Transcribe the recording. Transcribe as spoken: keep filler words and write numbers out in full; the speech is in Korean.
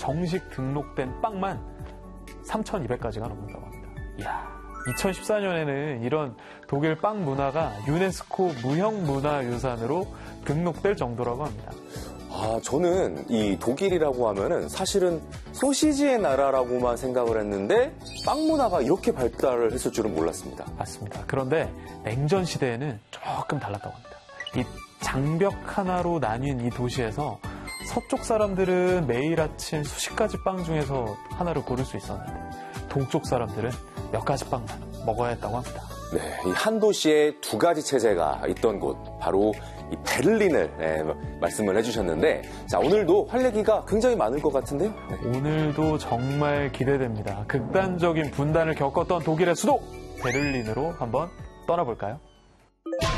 정식 등록된 빵만 삼천이백 가지가 넘는다고 합니다. 이야, 이천십사 년에는 이런 독일 빵 문화가 유네스코 무형문화유산으로 등록될 정도라고 합니다. 아, 저는 이 독일이라고 하면은 사실은 소시지의 나라라고만 생각을 했는데 빵 문화가 이렇게 발달을 했을 줄은 몰랐습니다. 맞습니다. 그런데 냉전 시대에는 조금 달랐다고 합니다. 이 장벽 하나로 나뉜 이 도시에서 서쪽 사람들은 매일 아침 수십 가지 빵 중에서 하나를 고를 수 있었는데 동쪽 사람들은 몇 가지 빵만 먹어야 했다고 합니다. 네, 이 한 도시에 두 가지 체제가 있던 곳, 바로 이 베를린을 네, 말씀을 해주셨는데, 자, 오늘도 할 얘기가 굉장히 많을 것 같은데요. 네. 오늘도 정말 기대됩니다. 극단적인 분단을 겪었던 독일의 수도 베를린으로 한번 떠나볼까요?